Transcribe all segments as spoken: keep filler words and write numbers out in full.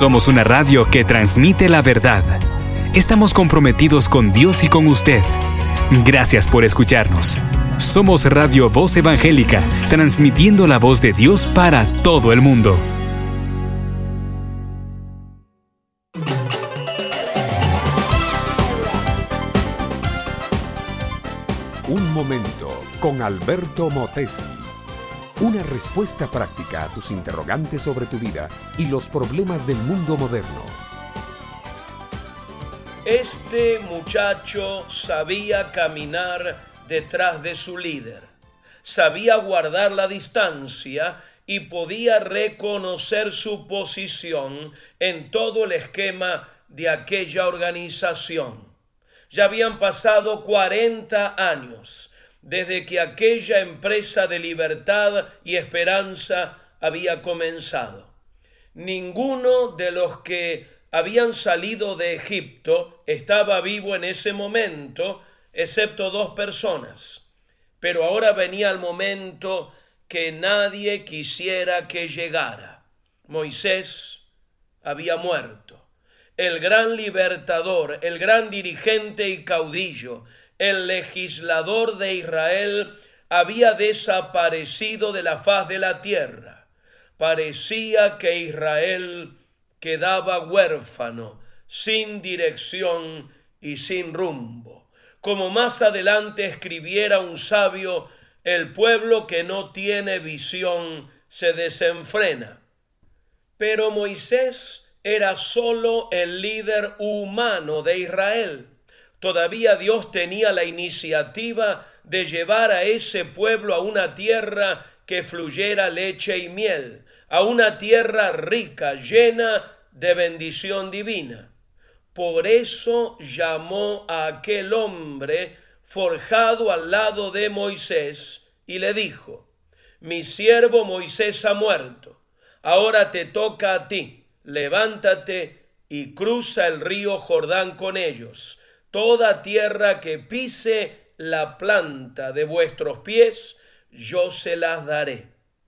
Somos una radio que transmite la verdad. Estamos comprometidos con Dios y con usted. Gracias por escucharnos. Somos Radio Voz Evangélica, transmitiendo la voz de Dios para todo el mundo. Un momento con Alberto Motesi. Una respuesta práctica a tus interrogantes sobre tu vida y los problemas del mundo moderno. Este muchacho sabía caminar detrás de su líder, sabía guardar la distancia y podía reconocer su posición en todo el esquema de aquella organización. Ya habían pasado cuarenta años desde que aquella empresa de libertad y esperanza había comenzado. Ninguno de los que habían salido de Egipto estaba vivo en ese momento, excepto dos personas. Pero ahora venía el momento que nadie quisiera que llegara. Moisés había muerto. El gran libertador, el gran dirigente y caudillo, el legislador de Israel, había desaparecido de la faz de la tierra. Parecía que Israel quedaba huérfano, sin dirección y sin rumbo. Como más adelante escribiera un sabio, el pueblo que no tiene visión se desenfrena. Pero Moisés era solo el líder humano de Israel. Todavía Dios tenía la iniciativa de llevar a ese pueblo a una tierra que fluyera leche y miel, a una tierra rica, llena de bendición divina. Por eso llamó a aquel hombre forjado al lado de Moisés y le dijo: mi siervo Moisés ha muerto, ahora te toca a ti, levántate y cruza el río Jordán con ellos. Toda tierra que pise la planta de vuestros pies, yo se las daré.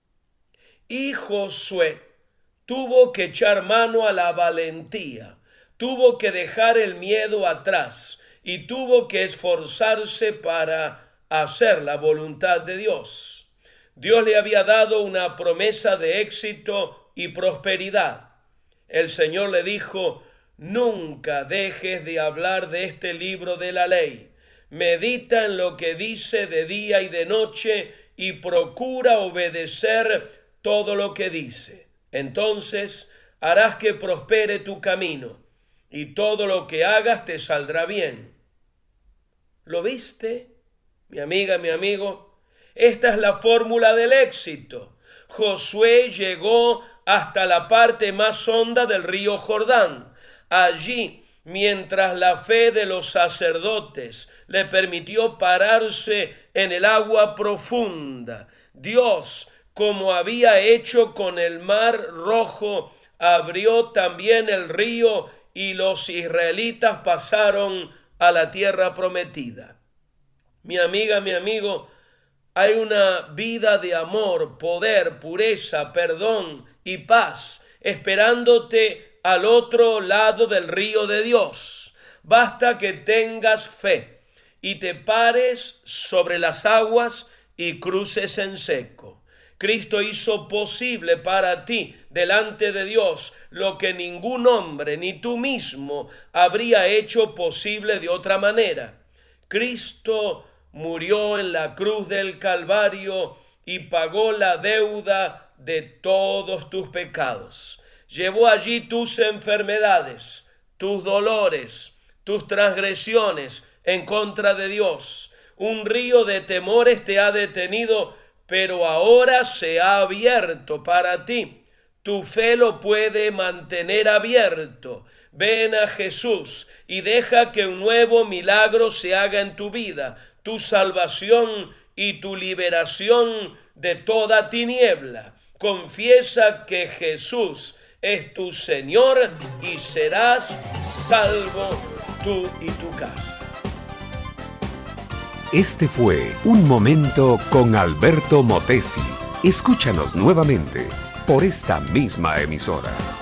Y Josué tuvo que echar mano a la valentía, tuvo que dejar el miedo atrás y tuvo que esforzarse para hacer la voluntad de Dios. Dios le había dado una promesa de éxito y prosperidad. El Señor le dijo: nunca dejes de hablar de este libro de la ley. Medita en lo que dice de día y de noche y procura obedecer todo lo que dice. Entonces harás que prospere tu camino y todo lo que hagas te saldrá bien. ¿Lo viste, mi amiga, mi amigo? Esta es la fórmula del éxito. Josué llegó hasta la parte más honda del río Jordán. Allí, mientras la fe de los sacerdotes le permitió pararse en el agua profunda, Dios, como había hecho con el mar Rojo, abrió también el río y los israelitas pasaron a la tierra prometida. Mi amiga, mi amigo, hay una vida de amor, poder, pureza, perdón y paz esperándote al otro lado del río de Dios. Basta que tengas fe y te pares sobre las aguas y cruces en seco. Cristo hizo posible para ti delante de Dios lo que ningún hombre ni tú mismo habría hecho posible de otra manera. Cristo murió en la cruz del Calvario y pagó la deuda de todos tus pecados. Llevó allí tus enfermedades, tus dolores, tus transgresiones en contra de Dios. Un río de temores te ha detenido, pero ahora se ha abierto para ti. Tu fe lo puede mantener abierto. Ven a Jesús y deja que un nuevo milagro se haga en tu vida, tu salvación y tu liberación de toda tiniebla. Confiesa que Jesús es tu Señor y serás salvo tú y tu casa. Este fue Un Momento con Alberto Motesi. Escúchanos nuevamente por esta misma emisora.